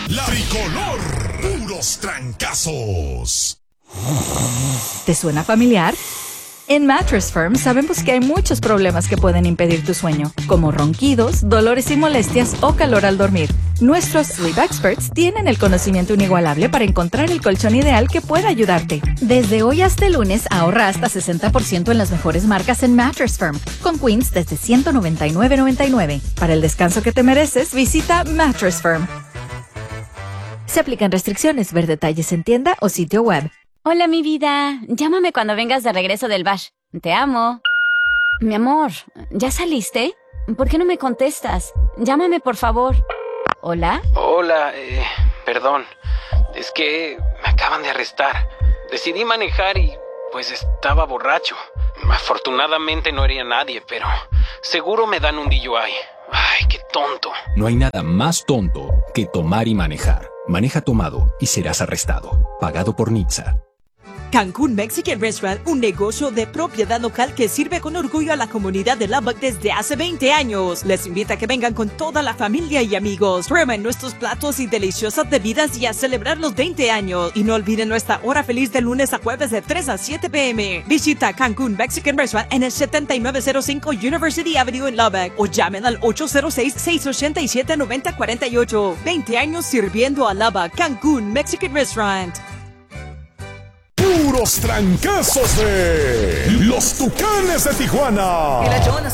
La Tricolor. Puros trancazos. ¿Te suena familiar? En Mattress Firm sabemos que hay muchos problemas que pueden impedir tu sueño, como ronquidos, dolores y molestias o calor al dormir. Nuestros Sleep Experts tienen el conocimiento inigualable para encontrar el colchón ideal que pueda ayudarte. Desde hoy hasta el lunes, ahorra hasta 60% en las mejores marcas en Mattress Firm, con queens desde $199.99. Para el descanso que te mereces, visita Mattress Firm. Se aplican restricciones. Ver detalles en tienda o sitio web. Hola, mi vida. Llámame cuando vengas de regreso del bash. Te amo. Mi amor, ¿ya saliste? ¿Por qué no me contestas? Llámame, por favor. ¿Hola? Hola, perdón. Es que me acaban de arrestar. Decidí manejar y, pues, estaba borracho. Afortunadamente no hería a nadie, pero seguro me dan un DUI. Ay, qué tonto. No hay nada más tonto que tomar y manejar. Maneja tomado y serás arrestado. Pagado por NHTSA. Cancún Mexican Restaurant, un negocio de propiedad local que sirve con orgullo a la comunidad de Lubbock desde hace 20 años. Les invita a que vengan con toda la familia y amigos. Prueben nuestros platos y deliciosas bebidas y a celebrar los 20 años. Y no olviden nuestra hora feliz de lunes a jueves de 3 a 7 p.m. Visita Cancún Mexican Restaurant en el 7905 University Avenue en Lubbock o llamen al 806-687-9048. 20 años sirviendo a Lubbock. Cancún Mexican Restaurant. Puros trancazos de los Tucanes de Tijuana.